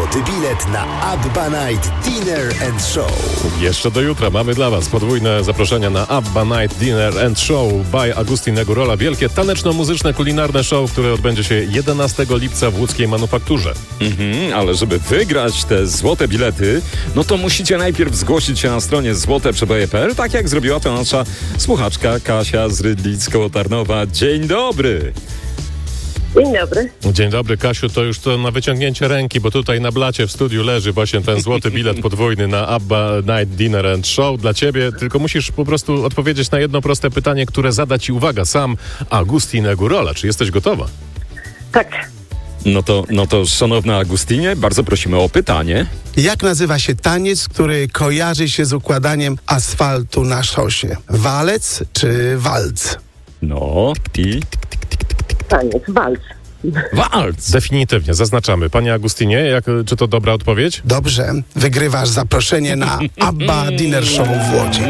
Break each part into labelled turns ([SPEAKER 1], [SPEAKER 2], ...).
[SPEAKER 1] Złoty bilet na ABBA Night Dinner and Show.
[SPEAKER 2] Jeszcze do jutra mamy dla Was podwójne zaproszenia na ABBA Night Dinner and Show by Agustin Negurola. Wielkie taneczno-muzyczne, kulinarne show, które odbędzie się 11 lipca w łódzkiej Manufakturze.
[SPEAKER 3] Ale żeby wygrać te złote bilety, no to musicie najpierw zgłosić się na stronie złoteprzeboje.pl, tak jak zrobiła to nasza słuchaczka Kasia z Rydlic koło Tarnowa. Dzień dobry!
[SPEAKER 4] Dzień dobry.
[SPEAKER 2] Dzień dobry, Kasiu, to już to na wyciągnięcie ręki, bo tutaj na blacie w studiu leży właśnie ten złoty bilet podwójny na ABBA Night Dinner and Show dla Ciebie, tylko musisz po prostu odpowiedzieć na jedno proste pytanie, które zada Ci, uwaga, sam Agustin Negurola. Czy jesteś gotowa?
[SPEAKER 4] Tak.
[SPEAKER 3] No to szanowna Agustinie, bardzo prosimy o pytanie.
[SPEAKER 5] Jak nazywa się taniec, który kojarzy się z układaniem asfaltu na szosie? Walec czy walc?
[SPEAKER 3] No i...
[SPEAKER 4] Taniec, walc.
[SPEAKER 3] Walc!
[SPEAKER 2] Definitywnie, zaznaczamy. Panie Agustinie, czy to dobra odpowiedź?
[SPEAKER 5] Dobrze, wygrywasz zaproszenie na ABBA Dinner Show w Łodzi.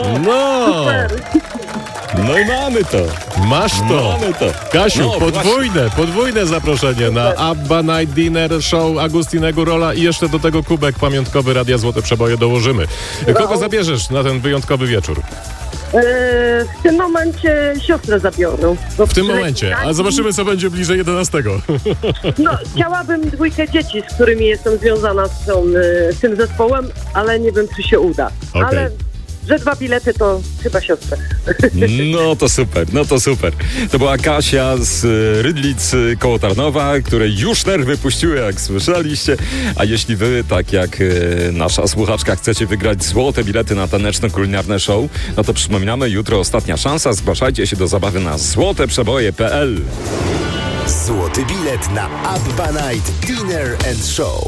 [SPEAKER 3] No i mamy to.
[SPEAKER 2] Masz to.
[SPEAKER 3] Mamy to.
[SPEAKER 2] Kasiu,
[SPEAKER 3] No,
[SPEAKER 2] podwójne zaproszenie na ABBA Night Dinner Show Agustin Negurola i jeszcze do tego kubek pamiątkowy Radia Złote Przeboje dołożymy. Kogo zabierzesz na ten wyjątkowy wieczór?
[SPEAKER 4] W tym momencie siostrę zabiorą.
[SPEAKER 2] W tym momencie, a zobaczymy, co będzie bliżej 11.
[SPEAKER 4] No, chciałabym dwójkę dzieci, z którymi jestem związana z tym zespołem, ale nie wiem, czy się uda.
[SPEAKER 2] Okej.
[SPEAKER 4] Ale że 2 bilety to chyba siostrę.
[SPEAKER 3] No to super. To była Kasia z Rydlic koło Tarnowa, której już nerwy puściły, jak słyszeliście. A jeśli wy, tak jak nasza słuchaczka, chcecie wygrać złote bilety na taneczno-kulinarne show, no to przypominamy, jutro ostatnia szansa. Zgłaszajcie się do zabawy na złoteprzeboje.pl.
[SPEAKER 1] Złoty bilet na ABBA Night Dinner and Show.